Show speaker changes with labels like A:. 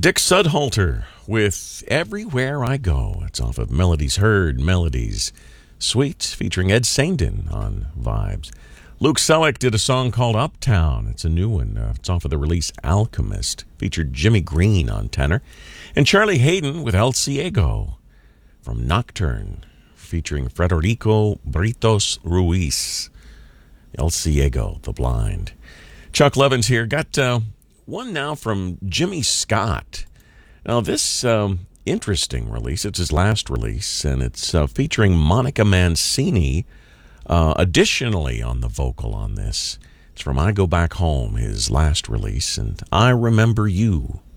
A: Dick Sudhalter with Everywhere I Go. It's off of Melodies Heard, Melodies Sweet, featuring Ed Saindon on Vibes. Luke Selleck did a song called Uptown. It's a new one. It's off of the release Alchemist. Featured Jimmy Green on tenor. And Charlie Hayden with El Ciego from Nocturne, featuring Federico Britos Ruiz. El Ciego, the Blind. Chuck Levins here. Got one now from Jimmy Scott. Now, this interesting release, it's his last release, and it's featuring Monica Mancini additionally on the vocal on this. It's from I Go Back Home, his last release, and I Remember You.